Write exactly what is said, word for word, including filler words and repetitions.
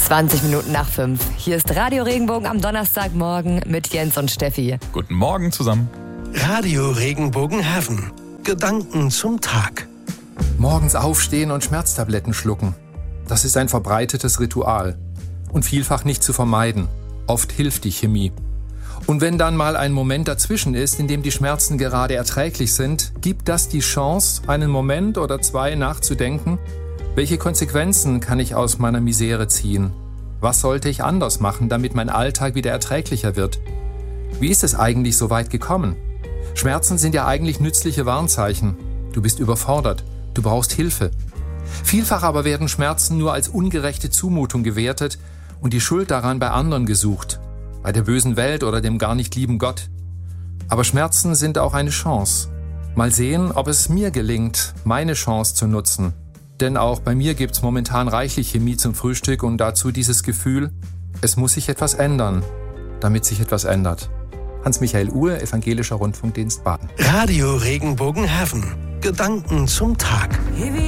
zwanzig Minuten nach fünf. Hier ist Radio Regenbogen am Donnerstagmorgen mit Jens und Steffi. Guten Morgen zusammen. Radio Regenbogen Heaven. Gedanken zum Tag. Morgens aufstehen und Schmerztabletten schlucken. Das ist ein verbreitetes Ritual. Und vielfach nicht zu vermeiden. Oft hilft die Chemie. Und wenn dann mal ein Moment dazwischen ist, in dem die Schmerzen gerade erträglich sind, gibt das die Chance, einen Moment oder zwei nachzudenken, welche Konsequenzen kann ich aus meiner Misere ziehen? Was sollte ich anders machen, damit mein Alltag wieder erträglicher wird? Wie ist es eigentlich so weit gekommen? Schmerzen sind ja eigentlich nützliche Warnzeichen. Du bist überfordert, du brauchst Hilfe. Vielfach aber werden Schmerzen nur als ungerechte Zumutung gewertet und die Schuld daran bei anderen gesucht, bei der bösen Welt oder dem gar nicht lieben Gott. Aber Schmerzen sind auch eine Chance. Mal sehen, ob es mir gelingt, meine Chance zu nutzen. Denn auch bei mir gibt's momentan reichlich Chemie zum Frühstück und dazu dieses Gefühl, es muss sich etwas ändern, damit sich etwas ändert. Hans-Michael Uhr, Evangelischer Rundfunkdienst Baden. Radio Regenbogen Heaven. Gedanken zum Tag.